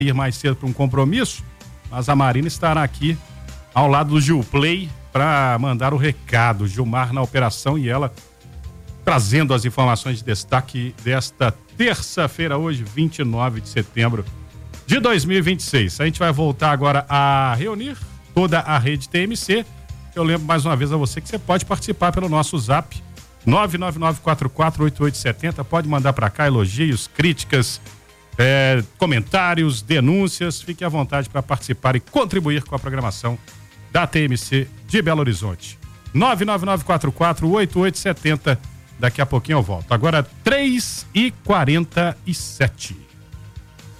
ir mais cedo para um compromisso, mas a Marina estará aqui ao lado do Gilplay para mandar o recado. Gilmar na operação e ela trazendo as informações de destaque desta terça-feira, hoje, 29 de setembro de 2026. A gente vai voltar agora a reunir toda a rede TMC. Eu lembro mais uma vez a você que você pode participar pelo nosso zap 999448870. Pode mandar para cá elogios, críticas, comentários, denúncias. Fique à vontade para participar e contribuir com a programação da TMC de Belo Horizonte. 999448870. Daqui a pouquinho eu volto. Agora 3h47.